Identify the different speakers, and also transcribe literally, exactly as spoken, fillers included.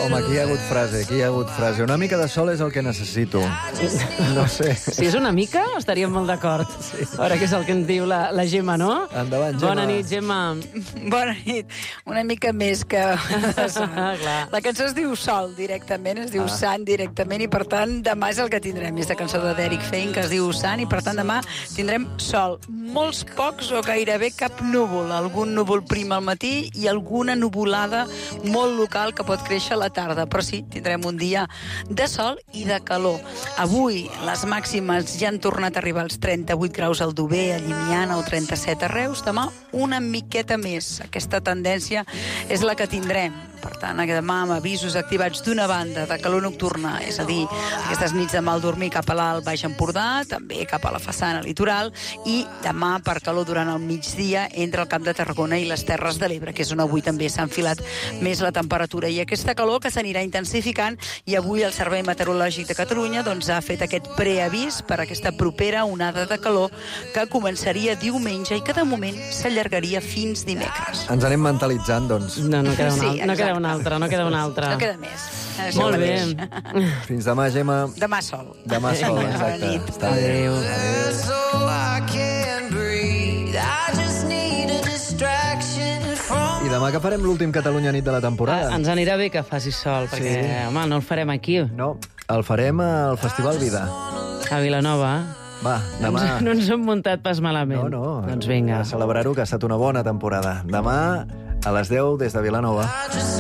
Speaker 1: Home, aquí hi ha hagut frase, aquí hi ha hagut frase. Una mica de sol és el que necessito. No sé.
Speaker 2: Si és una mica, estaríem molt d'acord. Sí. A veure què és el que ens diu la, la Gemma, no?
Speaker 1: Endavant, Gemma.
Speaker 2: Bona nit, Gemma.
Speaker 3: Bona nit. Una mica més que...
Speaker 2: Clar.
Speaker 3: La cançó es diu Sol, directament, es diu
Speaker 1: Ah.
Speaker 3: Sant, directament, i per tant demà és el que tindrem. És la cançó de Derek Fein, que es diu Sant, i per tant demà tindrem sol. Molts pocs o gairebé cap núvol. Algun núvol prim al matí i alguna nuvolada molt local que pot créixer a la tarda. Però sí, tindrem un dia de sol i de calor. Avui les màximes ja han tornat a arribar als trenta-vuit graus al Dover, a Llimiana, o trenta-set a Reus. Demà una miqueta més. Aquesta tendència és la que tindrem. Per tant, demà amb avisos activats d'una banda de calor nocturna, és a dir, aquestes nits de mal dormir cap a l'Alt Baix Empordà, també cap a la façana litoral, i demà per calor durant el migdia entre el Camp de Tarragona i les Terres de l'Ebre, que és on avui també s'ha enfilat més la temperatura. I aquesta calor que s'anirà intensificant, i avui el Servei Meteorològic de Catalunya doncs, ha fet aquest preavís per aquesta propera onada de calor que començaria diumenge i que de moment s'allargaria fins dimecres.
Speaker 1: Ens anem mentalitzant, doncs.
Speaker 2: No, no queda una,
Speaker 3: Sí,
Speaker 2: no queda
Speaker 3: exacte.
Speaker 2: una altra, no queda una altra.
Speaker 3: No queda més. Això
Speaker 2: Molt bé.
Speaker 3: mateix.
Speaker 1: Fins demà, Gemma.
Speaker 3: Demà sol.
Speaker 1: Demà sol,
Speaker 3: Bona
Speaker 1: exacte.
Speaker 3: nit.
Speaker 1: Està bé.
Speaker 2: Adéu.
Speaker 4: So I can breathe. I just need a distraction from.
Speaker 1: I demà que farem l'últim Catalunya nit de la temporada?
Speaker 2: Ens anirà bé que faci sol, perquè,
Speaker 1: Sí.
Speaker 2: home, no el farem aquí,
Speaker 1: No, el farem al Festival Vida.
Speaker 2: a Vilanova.
Speaker 1: Va,
Speaker 2: No
Speaker 1: demà...
Speaker 2: ens, no ens hem muntat pas malament.
Speaker 1: No, no.
Speaker 2: Doncs vinga.
Speaker 1: A celebrar-ho, que ha estat una bona temporada. Demà, a les deu, des de Vilanova.
Speaker 4: I just